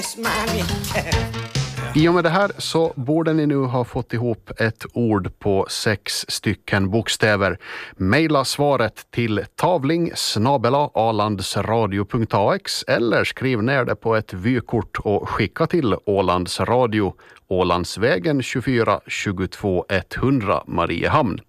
I och med det här så borde ni nu ha fått ihop ett ord på 6 stycken bokstäver. Maila svaret till tavling@alandsradio.ax eller skriv ner det på ett vykort och skicka till Ålands Radio, Ålandsvägen 24 22 100 Mariehamn.